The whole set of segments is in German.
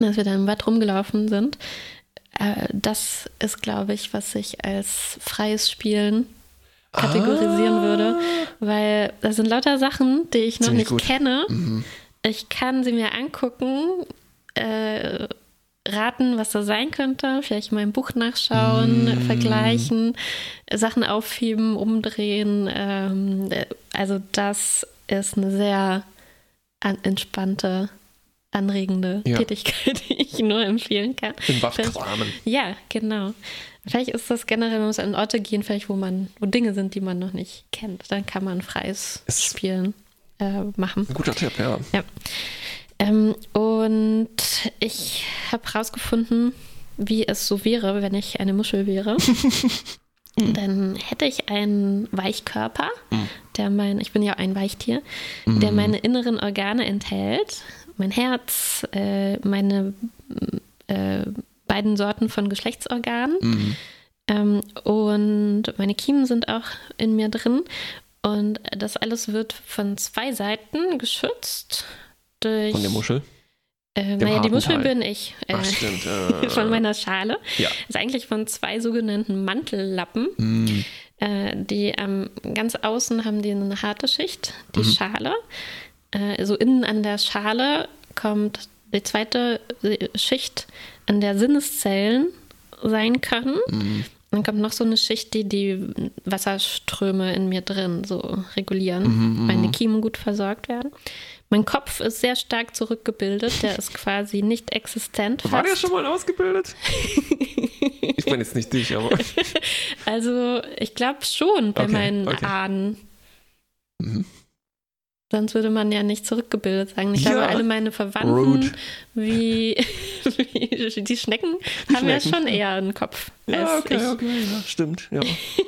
dass wir da im Watt rumgelaufen sind. Das ist, glaube ich, was ich als freies Spielen kategorisieren würde, weil das sind lauter Sachen, die ich noch Ziemlich nicht gut. kenne. Ich kann sie mir angucken, raten, was das sein könnte, vielleicht mal im Buch nachschauen, vergleichen, Sachen aufheben, umdrehen. Also das ist eine sehr entspannte, anregende Tätigkeit, die ich nur empfehlen kann. In Watt kramen. Ja, genau. Vielleicht ist das generell, man muss an Orte gehen, vielleicht wo Dinge sind, die man noch nicht kennt. Dann kann man freies Spielen machen. Ein guter Tipp, ja. Und ich habe rausgefunden, wie es so wäre, wenn ich eine Muschel wäre. Dann hätte ich einen Weichkörper, ich bin ja ein Weichtier, der meine inneren Organe enthält. Mein Herz, meine beiden Sorten von Geschlechtsorganen. Und meine Kiemen sind auch in mir drin. Und das alles wird von 2 Seiten geschützt. Von der Muschel? Die Muschel bin ich. Ach, stimmt. Von meiner Schale. Ja. Ist eigentlich von 2 sogenannten Mantellappen. Die ganz außen haben die eine harte Schicht, die Schale. So innen an der Schale kommt die zweite Schicht, an der Sinneszellen sein können. Dann kommt noch so eine Schicht, die Wasserströme in mir drin so regulieren, meine Kiemen gut versorgt werden. Mein Kopf ist sehr stark zurückgebildet, der ist quasi nicht existent. War der schon mal ausgebildet? Ich bin jetzt nicht dich, aber... Also ich glaube schon bei meinen Ahnen. Sonst würde man ja nicht zurückgebildet sagen. Ich glaube, alle meine Verwandten, wie die Schnecken, haben ja schon eher einen Kopf als ich. Ja, stimmt, ja.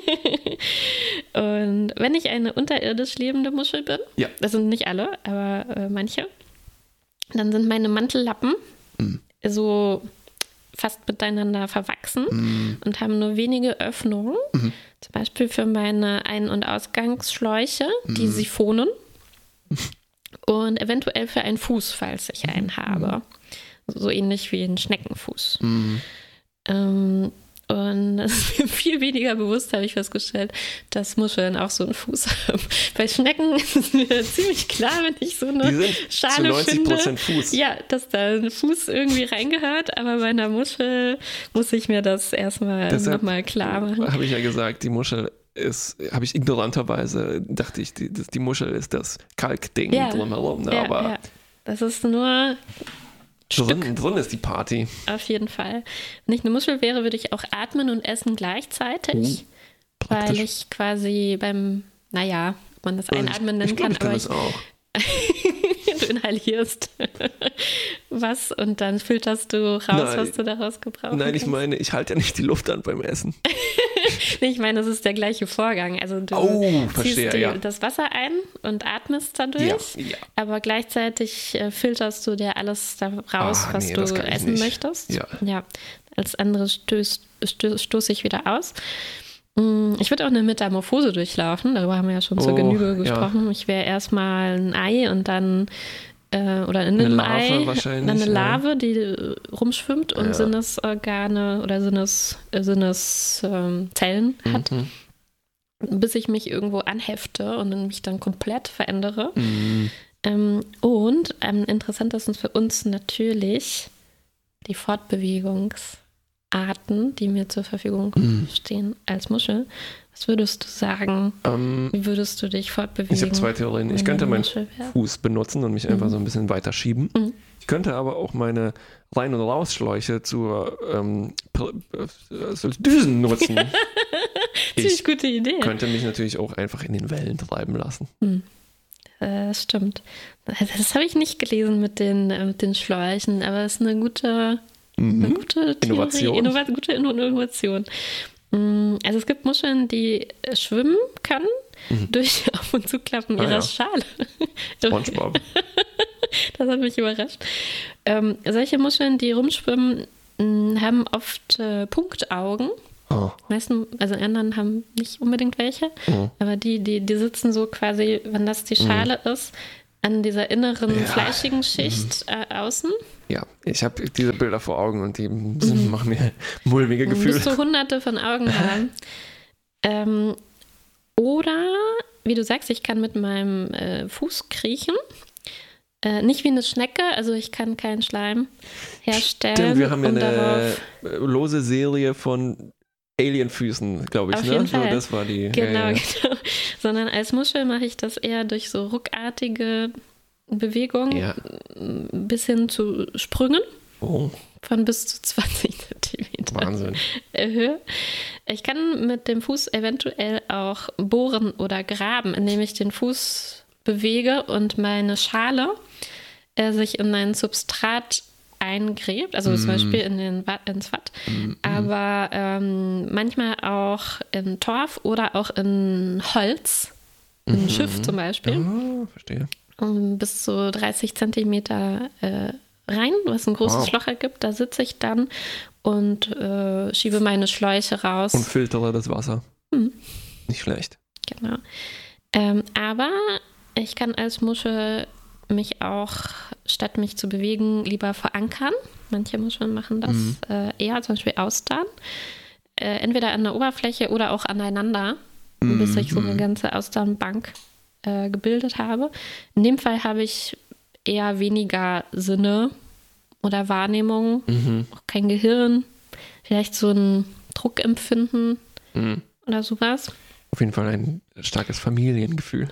Und wenn ich eine unterirdisch lebende Muschel bin, das sind nicht alle, aber manche, dann sind meine Mantellappen so fast miteinander verwachsen und haben nur wenige Öffnungen. Zum Beispiel für meine Ein- und Ausgangsschläuche, die Siphonen. Und eventuell für einen Fuß, falls ich einen habe. So ähnlich wie ein Schneckenfuß. Und das ist mir viel weniger bewusst, habe ich festgestellt, dass Muscheln auch so einen Fuß haben. Bei Schnecken ist es mir ziemlich klar, wenn ich so eine Schale zu 90% finde, Fuß. Ja, dass da ein Fuß irgendwie reingehört, aber bei einer Muschel muss ich mir das erstmal nochmal klar machen. Habe ich ja gesagt, die Muschel habe ich ignoranterweise, dachte ich, die Muschel ist das Kalkding drumherum. Ne? Aber das ist nur drin ist die Party. Auf jeden Fall. Wenn ich eine Muschel wäre, würde ich auch atmen und essen gleichzeitig, weil ich quasi ob man das Einatmen nennen kann, aber das auch. du inhalierst was und dann filterst du raus, was du daraus gebrauchen Nein, ich kannst. meine, ich halte ja nicht die Luft an beim Essen. Ich meine, das ist der gleiche Vorgang. Also du ziehst das Wasser ein und atmest dadurch, aber gleichzeitig filterst du dir alles da raus, was du essen möchtest. Ja. Als anderes stoße ich wieder aus. Ich würde auch eine Metamorphose durchlaufen, darüber haben wir ja schon zur Genüge gesprochen. Ich wäre erstmal ein Ei und dann oder in einem Ei dann eine Larve, die rumschwimmt und Sinnesorgane oder Sinneszellen hat, bis ich mich irgendwo anhefte und mich dann komplett verändere. Und am interessantesten für uns natürlich die Fortbewegungsarten, die mir zur Verfügung stehen als Muschel. Was würdest du sagen? Wie würdest du dich fortbewegen? Ich habe 2 Theorien. Ich könnte meinen Fuß benutzen und mich einfach so ein bisschen weiter schieben. Ich könnte aber auch meine Rein- und Rausschläuche zur Düsen nutzen. Ziemlich gute Idee. Könnte mich natürlich auch einfach in den Wellen treiben lassen. Das stimmt. Das habe ich nicht gelesen mit den Schläuchen, aber es ist eine gute Theorie, gute Innovation. Also es gibt Muscheln, die schwimmen können durch Auf- und Zuklappen ihrer Schale. SpongeBob. Das hat mich überrascht. Solche Muscheln, die rumschwimmen, haben oft Punktaugen. Meisten, also anderen haben nicht unbedingt welche, aber die sitzen so quasi, wenn das die Schale ist, an dieser inneren fleischigen Schicht außen. Ja, ich habe diese Bilder vor Augen und die machen mir mulmige Gefühle. Musst du hunderte von Augen haben. Oder, wie du sagst, ich kann mit meinem Fuß kriechen. Nicht wie eine Schnecke, also ich kann keinen Schleim herstellen. Stimmt, wir haben ja eine lose Serie von Alienfüßen, glaube ich. Auf jeden Fall. So, das war die. Genau. Sondern als Muschel mache ich das eher durch so ruckartige Bewegungen bis hin zu Sprüngen von bis zu 20 Zentimeter. Wahnsinn. Höhe. Ich kann mit dem Fuß eventuell auch bohren oder graben, indem ich den Fuß bewege und meine Schale sich in ein Substrat eingräbt, also zum Beispiel ins Watt, aber manchmal auch in Torf oder auch in Holz, in ein Schiff zum Beispiel. Oh, verstehe. Bis zu 30 Zentimeter rein, was ein großes Loch ergibt. Da sitze ich dann und schiebe meine Schläuche raus. Und filtere das Wasser. Nicht schlecht. Genau. Aber ich kann als Muschel mich auch, statt mich zu bewegen, lieber verankern. Manche Muscheln machen das eher, zum Beispiel Austern. Entweder an der Oberfläche oder auch aneinander, bis ich so eine ganze Austernbank gebildet habe. In dem Fall habe ich eher weniger Sinne oder Wahrnehmung, auch kein Gehirn, vielleicht so ein Druckempfinden oder sowas. Auf jeden Fall ein starkes Familiengefühl.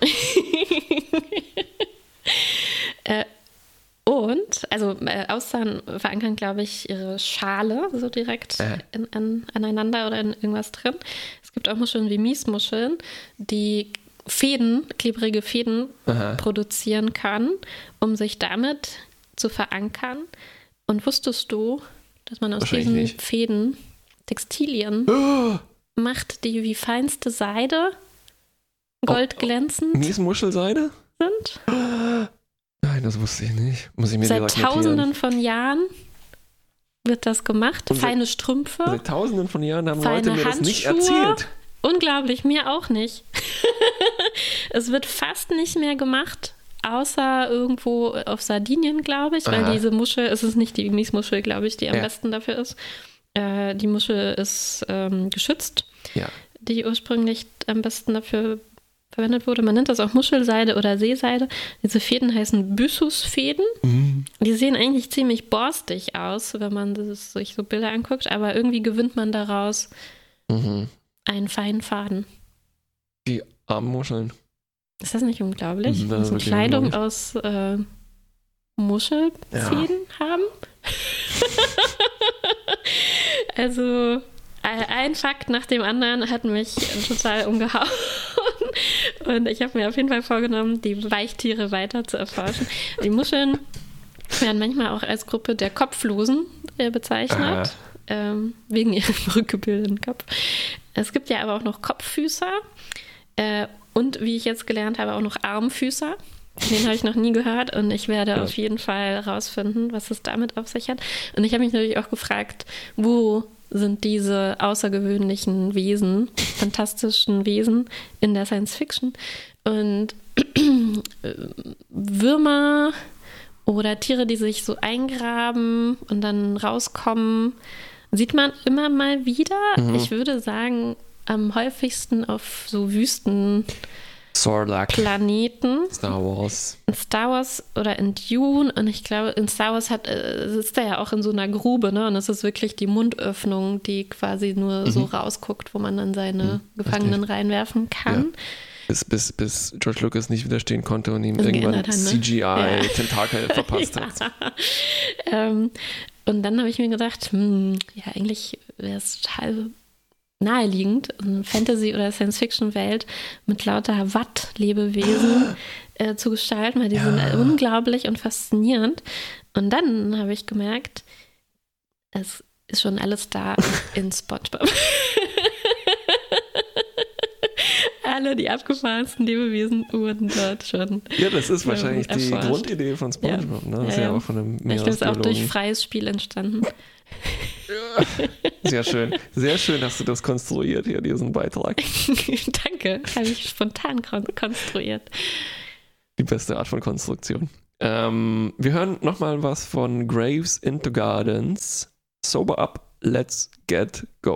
Und, also Austern verankern, glaube ich, ihre Schale so direkt aneinander oder in irgendwas drin. Es gibt auch Muscheln wie Miesmuscheln, die klebrige Fäden produzieren können, um sich damit zu verankern. Und wusstest du, dass man aus diesen Fäden Textilien macht, die wie feinste Seide goldglänzend Miesmuschelseide sind? Nein, das wusste ich nicht. Muss ich mir Seit Tausenden von Jahren wird das gemacht. Feine Strümpfe. Seit Tausenden von Jahren haben Leute mir das nicht erzählt. Unglaublich, mir auch nicht. Es wird fast nicht mehr gemacht, außer irgendwo auf Sardinien, glaube ich, weil diese Muschel, es ist nicht die Miesmuschel, glaube ich, die am besten dafür ist. Die Muschel ist geschützt, die ursprünglich am besten dafür verwendet wurde. Man nennt das auch Muschelseide oder Seeseide. Diese Fäden heißen Byssusfäden. Die sehen eigentlich ziemlich borstig aus, wenn man sich so Bilder anguckt, aber irgendwie gewinnt man daraus einen feinen Faden. Die armen Muscheln. Ist das nicht unglaublich? Das so Kleidung aus Muschelfäden haben? Also ein Fakt nach dem anderen hat mich total umgehauen. Und ich habe mir auf jeden Fall vorgenommen, die Weichtiere weiter zu erforschen. Die Muscheln werden manchmal auch als Gruppe der Kopflosen bezeichnet, wegen ihrem rückgebildeten Kopf. Es gibt ja aber auch noch Kopffüßer und, wie ich jetzt gelernt habe, auch noch Armfüßer. Den habe ich noch nie gehört und ich werde auf jeden Fall rausfinden, was es damit auf sich hat. Und ich habe mich natürlich auch gefragt, wo sind diese außergewöhnlichen Wesen, fantastischen Wesen in der Science Fiction. Und Würmer oder Tiere, die sich so eingraben und dann rauskommen, sieht man immer mal wieder. Ich würde sagen, am häufigsten auf so Wüsten Planeten. Star Wars. In Star Wars oder in Dune. Und ich glaube, in Star Wars sitzt er ja auch in so einer Grube, ne? Und das ist wirklich die Mundöffnung, die quasi nur so rausguckt, wo man dann seine Gefangenen reinwerfen kann. Ja. Bis George Lucas nicht widerstehen konnte und ihm irgendwann CGI-Tentakel verpasst hat. Und dann habe ich mir gedacht, eigentlich wäre es total naheliegend, eine Fantasy- oder Science-Fiction-Welt mit lauter Watt-Lebewesen zu gestalten, weil die sind unglaublich und faszinierend. Und dann habe ich gemerkt, es ist schon alles da in SpongeBob. Alle die abgefahrensten Lebewesen wurden dort schon. Ja, das ist wahrscheinlich die Grundidee von SpongeBob. Ne? Das ist ja auch von einem Meeresbiologen. Ich glaube, es ist auch durch freies Spiel entstanden. Sehr schön. Sehr schön hast du das konstruiert hier, diesen Beitrag. Danke, habe ich spontan konstruiert. die beste Art von Konstruktion. Wir hören nochmal was von Graves into Gardens. Sober up, let's get go.